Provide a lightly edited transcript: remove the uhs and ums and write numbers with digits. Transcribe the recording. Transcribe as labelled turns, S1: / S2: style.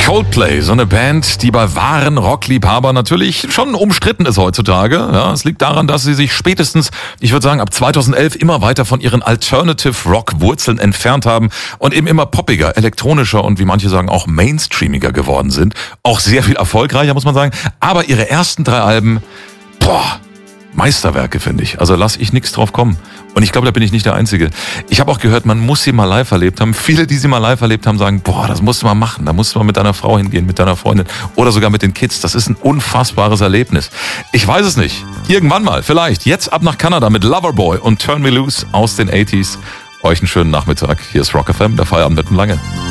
S1: Coldplay, so eine Band, die bei wahren Rockliebhabern natürlich schon umstritten ist heutzutage. Ja, es liegt daran, dass sie sich spätestens, ich würde sagen, ab 2011 immer weiter von ihren Alternative-Rock-Wurzeln entfernt haben und eben immer poppiger, elektronischer und wie manche sagen auch mainstreamiger geworden sind. Auch sehr viel erfolgreicher, muss man sagen. Aber ihre ersten 3 Alben, Meisterwerke, finde ich. Also lass ich nichts drauf kommen. Und ich glaube, da bin ich nicht der Einzige. Ich habe auch gehört, man muss sie mal live erlebt haben. Viele, die sie mal live erlebt haben, sagen, das musst du mal machen. Da musst du mal mit deiner Frau hingehen, mit deiner Freundin oder sogar mit den Kids. Das ist ein unfassbares Erlebnis. Ich weiß es nicht. Irgendwann mal, vielleicht. Jetzt ab nach Kanada mit Loverboy und Turn Me Loose aus den 80s. Euch einen schönen Nachmittag. Hier ist Rock FM, der Feierabend mit dem Lange.